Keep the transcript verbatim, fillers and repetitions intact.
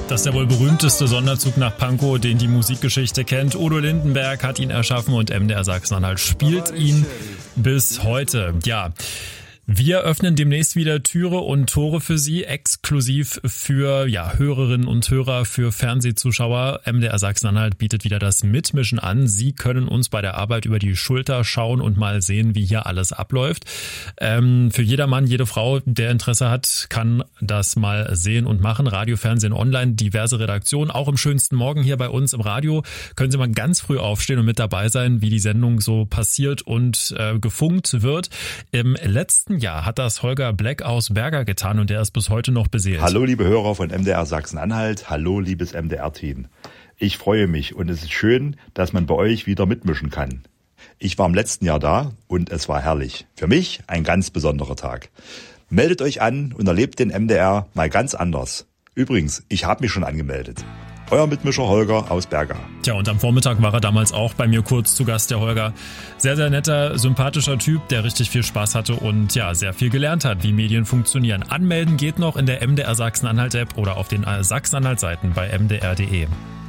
Das ist der wohl berühmteste Sonderzug nach Pankow, den die Musikgeschichte kennt. Udo Lindenberg hat ihn erschaffen und M D R Sachsen-Anhalt spielt ihn bis heute. Ja. Wir öffnen demnächst wieder Türe und Tore für Sie, exklusiv für ja, Hörerinnen und Hörer, für Fernsehzuschauer. M D R Sachsen-Anhalt bietet wieder das Mitmischen an. Sie können uns bei der Arbeit über die Schulter schauen und mal sehen, wie hier alles abläuft. Ähm, für jeder Mann, jede Frau, der Interesse hat, kann das mal sehen und machen. Radio, Fernsehen, Online, diverse Redaktionen. Auch im schönsten Morgen hier bei uns im Radio können Sie mal ganz früh aufstehen und mit dabei sein, wie die Sendung so passiert und äh, gefunkt wird. Im letzten Jahr hat das Holger Black aus Berger getan und der ist bis heute noch beseelt. Hallo liebe Hörer von M D R Sachsen-Anhalt, hallo liebes M D R-Team. Ich freue mich und es ist schön, dass man bei euch wieder mitmischen kann. Ich war im letzten Jahr da und es war herrlich. Für mich ein ganz besonderer Tag. Meldet euch an und erlebt den M D R mal ganz anders. Übrigens, ich habe mich schon angemeldet. Euer Mitmischer Holger aus Berger. Tja, und am Vormittag war er damals auch bei mir kurz zu Gast, der Holger. Sehr, sehr netter, sympathischer Typ, der richtig viel Spaß hatte und ja, sehr viel gelernt hat, wie Medien funktionieren. Anmelden geht noch in der M D R Sachsen-Anhalt-App oder auf den Sachsen-Anhalt-Seiten bei m d r punkt d e.